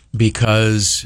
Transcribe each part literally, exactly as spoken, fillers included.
because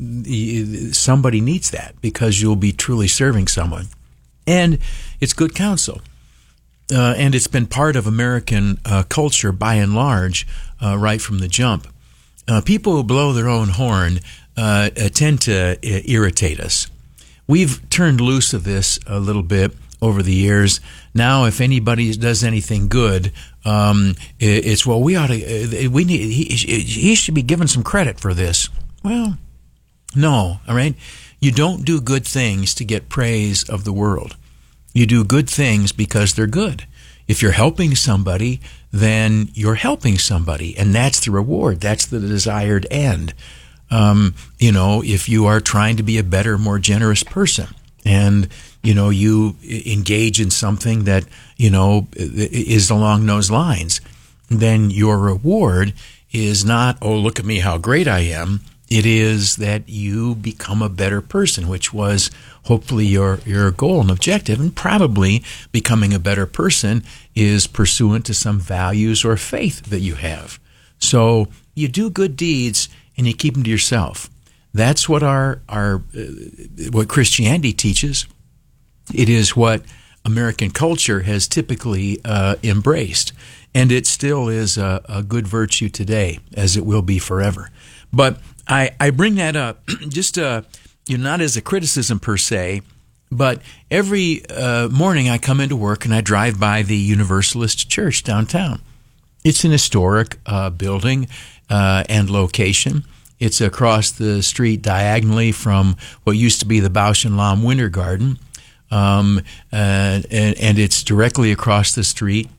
somebody needs that, because you'll be truly serving someone. And it's good counsel. Uh, and it's been part of American uh, culture by and large, uh, right from the jump. Uh, people who blow their own horn uh, tend to uh, irritate us. We've turned loose of this a little bit over the years. Now, if anybody does anything good, um, it's, well, we ought to, we need, he, he should be given some credit for this. Well, no, all right? You don't do good things to get praise of the world. You do good things because they're good. If you're helping somebody, then you're helping somebody, and that's the reward. That's the desired end. Um, you know, if you are trying to be a better, more generous person, and, you know, you engage in something that, you know, is along those lines, then your reward is not, oh, look at me, how great I am. It is that you become a better person, which was hopefully your, your goal and objective. And probably becoming a better person is pursuant to some values or faith that you have. So you do good deeds and you keep them to yourself. That's what our, our uh, what Christianity teaches. It is what American culture has typically uh, embraced. And it still is a, a good virtue today, as it will be forever. But I, I bring that up just uh, you know, not as a criticism per se, but every uh, morning I come into work and I drive by the Universalist Church downtown. It's an historic uh, building uh, and location. It's across the street diagonally from what used to be the Bausch and Lomb Winter Garden, um, uh, and, and it's directly across the street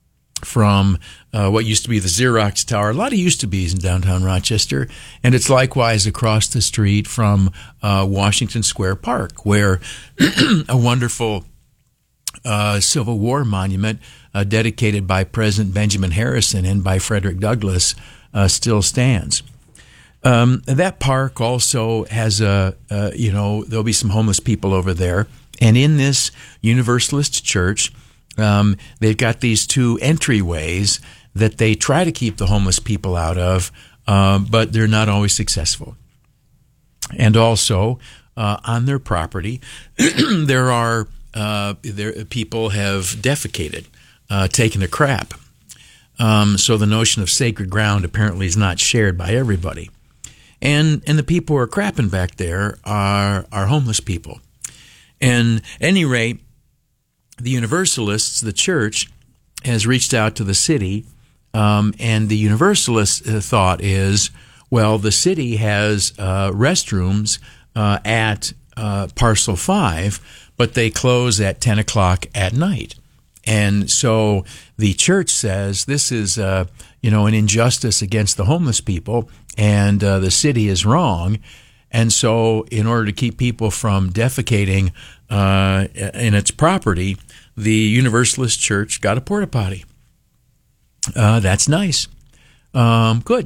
from uh, what used to be the Xerox Tower. A lot of used-to-bes in downtown Rochester. And it's likewise across the street from uh, Washington Square Park, where a wonderful uh, Civil War monument uh, dedicated by President Benjamin Harrison and by Frederick Douglass uh, still stands. Um, that park also has a, uh, you know, there'll be some homeless people over there. And in this Universalist church, Um, they've got these two entryways that they try to keep the homeless people out of, uh, but they're not always successful. And also, uh, on their property, there are uh, there people have defecated, uh, taken a crap. Um, so the notion of sacred ground apparently is not shared by everybody. And and the people who are crapping back there are are homeless people. And at any rate, the Universalists, the church, has reached out to the city, um, and the Universalist uh, thought is, well, the city has uh, restrooms uh, at uh, Parcel five, but they close at ten o'clock at night. And so the church says this is, uh, you know, an injustice against the homeless people, and uh, the city is wrong. And so in order to keep people from defecating uh, in its property, the Universalist Church got a porta potty. Uh, that's nice. Um, good.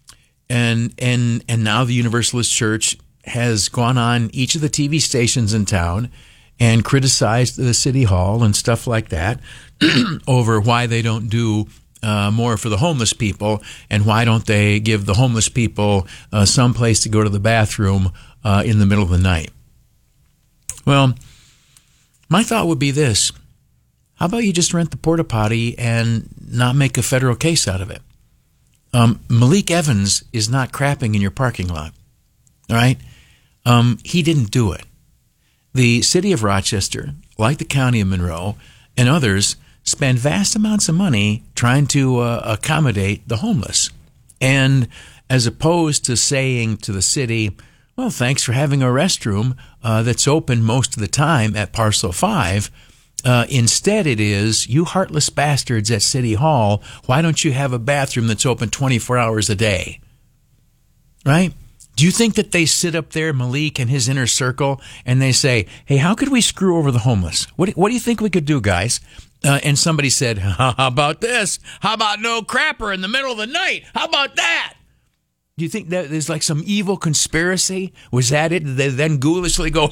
And and and now the Universalist Church has gone on each of the T V stations in town and criticized the city hall and stuff like that over why they don't do uh, more for the homeless people, and why don't they give the homeless people uh, some place to go to the bathroom uh, in the middle of the night. Well, my thought would be this. How about you just rent the porta potty and not make a federal case out of it? Um, Malik Evans is not crapping in your parking lot, all right? Um, he didn't do it. The city of Rochester, like the county of Monroe and others, spend vast amounts of money trying to uh, accommodate the homeless. And as opposed to saying to the city, well, thanks for having a restroom uh, that's open most of the time at Parcel five, Uh, instead it is, you heartless bastards at City Hall, why don't you have a bathroom that's open twenty-four hours a day? Right? Do you think that they sit up there, Malik and his inner circle, and they say, hey, how could we screw over the homeless? What, what do you think we could do, guys? Uh, and somebody said, how about this? How about no crapper in the middle of the night? How about that? Do you think that there's like some evil conspiracy? Was that it? Did they then ghoulishly go,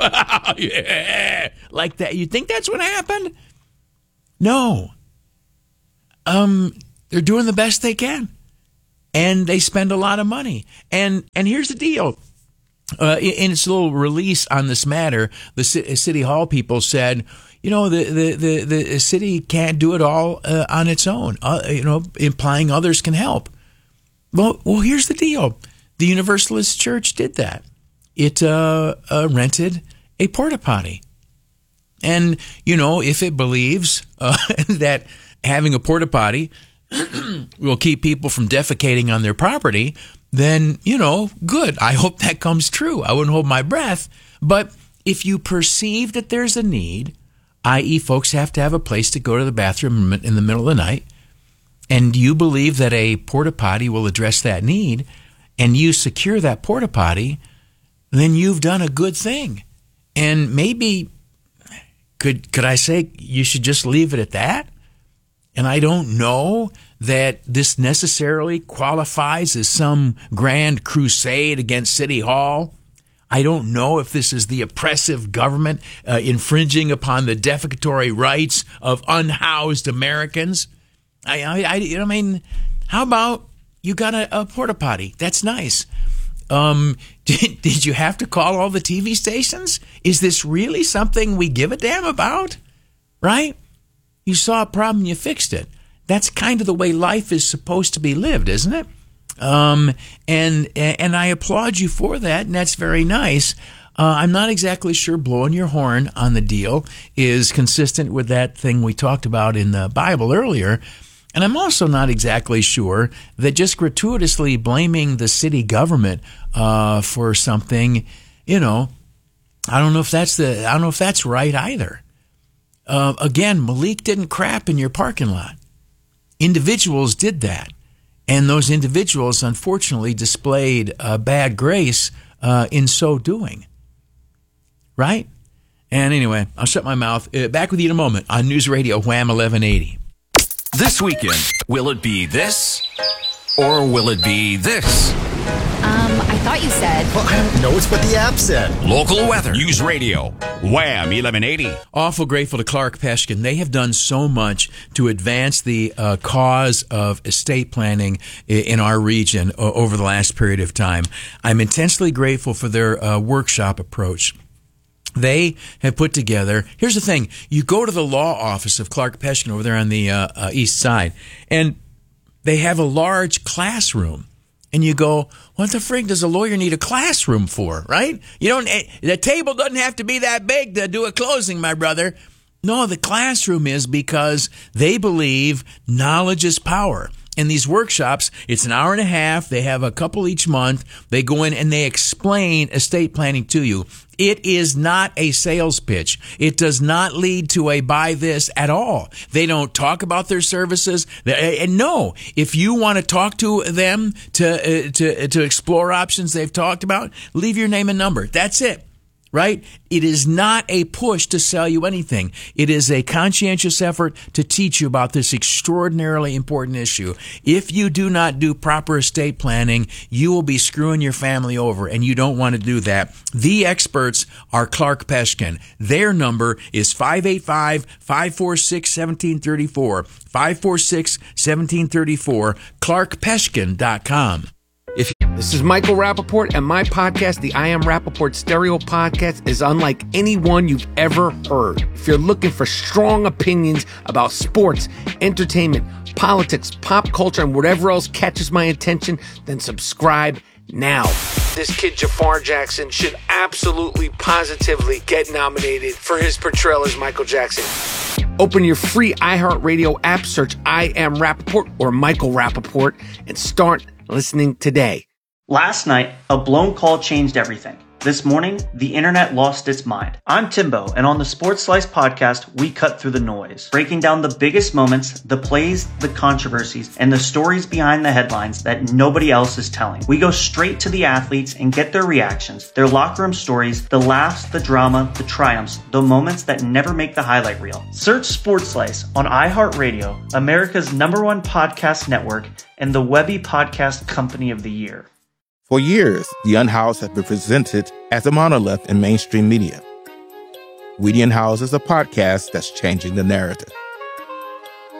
yeah, like that? You think that's what happened? No. Um, they're doing the best they can. and they spend a lot of money. And and here's the deal. Uh, in its little release on this matter, the City Hall people said, you know, the, the, the, the city can't do it all uh, on its own, uh, you know, implying others can help. Well, well, here's the deal. The Universalist Church did that. It uh, uh, rented a porta potty. And, you know, if it believes uh, that having a porta potty will keep people from defecating on their property, then, you know, good. I hope that comes true. I wouldn't hold my breath. But if you perceive that there's a need, that is folks have to have a place to go to the bathroom in the middle of the night, and you believe that a porta potty will address that need, and you secure that porta potty, then you've done a good thing. And maybe, could could I say you should just leave it at that? And I don't know that this necessarily qualifies as some grand crusade against City Hall. I don't know if this is the oppressive government uh, infringing upon the defecatory rights of unhoused Americans. I, I, I, I mean, how about you got a, a porta potty? That's nice. Um, did, did you have to call all the T V stations? Is this really something we give a damn about? Right? You saw a problem, you fixed it. That's kind of the way life is supposed to be lived, isn't it? Um, and and I applaud you for that, and that's very nice. Uh, I'm not exactly sure blowing your horn on the deal is consistent with that thing we talked about in the Bible earlier. And I'm also not exactly sure that just gratuitously blaming the city government uh, for something, you know, I don't know if that's the I don't know if that's right either. Uh, again, Malik didn't crap in your parking lot. Individuals did that. And those individuals, unfortunately, displayed uh, bad grace uh, in so doing. Right? And anyway, I'll shut my mouth. Uh, back with you in a moment on News Radio Wham eleven eighty. This weekend, will it be this or will it be this? Um, I thought you said... Well, I don't know. It's what the app said. Local weather. News Radio. Wham eleven eighty. Awful grateful to Clark Peshkin. They have done so much to advance the uh, cause of estate planning in our region over the last period of time. I'm intensely grateful for their uh, workshop approach. They have put together, here's the thing, you go to the law office of Clark Peshkin over there on the uh, uh, east side, and they have a large classroom. And you go, what the frig does a lawyer need a classroom for, right? You don't. The table doesn't have to be that big to do a closing, my brother. No, the classroom is because they believe knowledge is power. In these workshops, it's an hour and a half. They have a couple each month. They go in and they explain estate planning to you. It is not a sales pitch. It does not lead to a buy this at all. They don't talk about their services. And no, if you want to talk to them to uh, to to explore options they've talked about, leave your name and number. That's it. Right? It is not a push to sell you anything. It is a conscientious effort to teach you about this extraordinarily important issue. If you do not do proper estate planning, you will be screwing your family over, and you don't want to do that. The experts are Clark Peshkin. Their number is five eight five, five four six, one seven three four, five four six, one seven three four, clark peshkin dot com. If This is Michael Rappaport, and my podcast, the I Am Rappaport Stereo Podcast, is unlike any one you've ever heard. If you're looking for strong opinions about sports, entertainment, politics, pop culture, and whatever else catches my attention, then subscribe now. This kid Jafar Jackson should absolutely, positively get nominated for his portrayal as Michael Jackson. Open your free iHeartRadio app, search I Am Rappaport or Michael Rappaport, and start listening today. Last night, a blown call changed everything. This morning, the internet lost its mind. I'm Timbo, and on the Sports Slice podcast, we cut through the noise, breaking down the biggest moments, the plays, the controversies, and the stories behind the headlines that nobody else is telling. We go straight to the athletes and get their reactions, their locker room stories, the laughs, the drama, the triumphs, the moments that never make the highlight reel. Search Sports Slice on iHeartRadio, America's number one podcast network, and the Webby Podcast Company of the Year. For years, The Unhoused has been presented as a monolith in mainstream media. We The Unhoused is a podcast that's changing the narrative.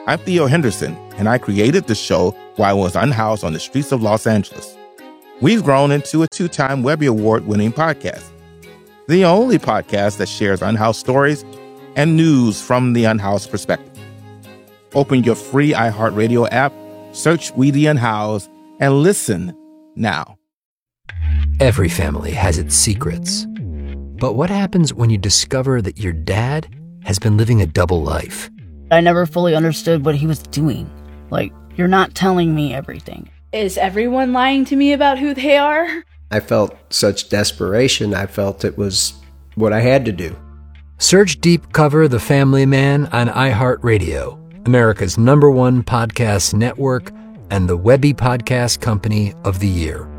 I'm Theo Henderson, and I created the show while I was unhoused on the streets of Los Angeles. We've grown into a two-time Webby Award-winning podcast, the only podcast that shares unhoused stories and news from the unhoused perspective. Open your free iHeartRadio app, search We the Unhoused, and listen now. Every family has its secrets. But what happens when you discover that your dad has been living a double life? I never fully understood what he was doing. Like, you're not telling me everything. Is everyone lying to me about who they are? I felt such desperation. I felt it was what I had to do. Search Deep Cover The Family Man on iHeartRadio, America's number one podcast network and the Webby Podcast Company of the Year.